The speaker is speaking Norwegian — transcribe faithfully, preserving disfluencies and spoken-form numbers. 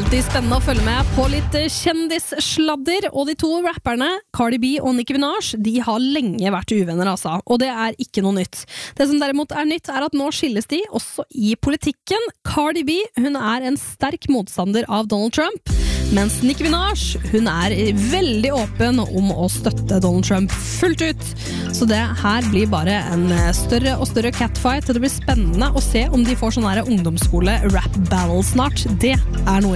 Alltid spennende å følge med på litt kjendissladder, og de to rapperne, Cardi B og Nicki Minaj, de har lenge vært uvenner, altså, og det er ikke noe nytt. Det som derimot er nytt er at nå skilles de også i politikken. Cardi B, hun er en sterk motstander av Donald Trump, mens Nicki Minaj, hun er veldig åpen om å støtte Donald Trump fullt ut. Så det her blir bare en større og større catfight, og det blir spennende å se om de får sånn her ungdomsskole rap battle snart. Det er noe